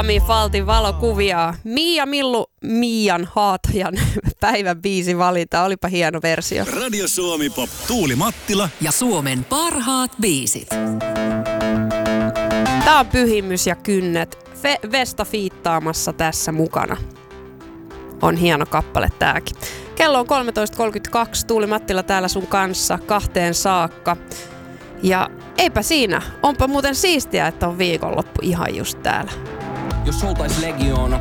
Faltin valokuvia. Mia Millu Mian Haatajan päivän biisi valinta. Olipa hieno versio. Radio Suomi Pop. Tuuli Mattila ja Suomen parhaat biisit. Tää on Pyhimys ja Kynnet. Vesta fiittaamassa tässä mukana. On hieno kappale tääkin. Kello on 13.32. Tuuli Mattila täällä sun kanssa 2 saakka. Ja eipä siinä. Onpa muuten siistiä, että on viikonloppu ihan just täällä. Jos oltais legioona,